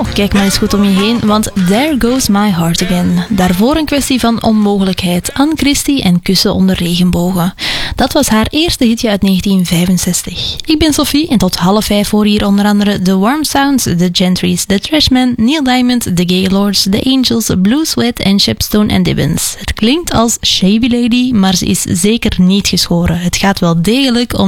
Kijk maar eens goed om je heen, want There Goes My Heart Again. Daarvoor een kwestie van onmogelijkheid. Anne Christie en Kussen onder regenbogen. Dat was haar eerste hitje uit 1965. Ik ben Sophie en tot 4:30 hoor hier onder andere The Warm Sounds, The Gentrys, The Trashmen, Neil Diamond, The Gaylords, The Angels, Blue Sweat en Shepstone and Dibbons. Het klinkt als Shavy Lady, maar ze is zeker niet geschoren. Het gaat wel degelijk om